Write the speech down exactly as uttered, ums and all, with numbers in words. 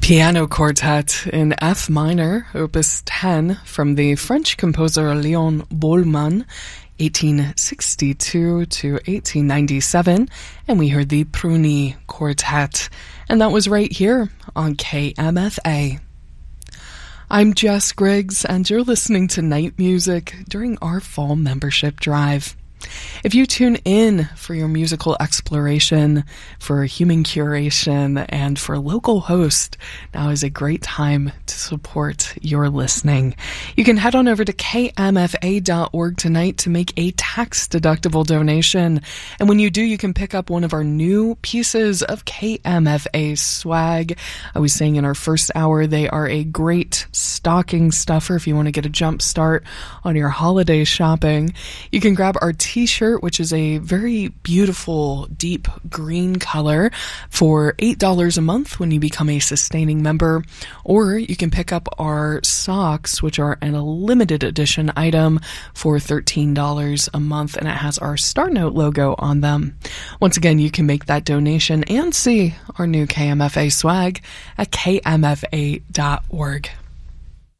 Piano Quartet in F minor, opus ten, from the French composer Léon Boulman, eighteen sixty-two to eighteen ninety-seven, and we heard the Pruny Quartet, and that was right here on K M F A. I'm Jess Griggs, and you're listening to Night Music during our fall membership drive. If you tune in for your musical exploration, for human curation, and for local host, now is a great time to support your listening. You can head on over to K M F A dot org tonight to make a tax-deductible donation. And when you do, you can pick up one of our new pieces of K M F A swag. I was saying in our first hour, they are a great stocking stuffer if you want to get a jump start on your holiday shopping. You can grab our t-shirt, which is a very beautiful deep green color, for eight dollars a month when you become a sustaining member, or you can pick up our socks, which are an, a limited edition item, for thirteen dollars a month, and it has our Star Note logo on them. Once again, you can make that donation and see our new K M F A swag at K M F A dot org.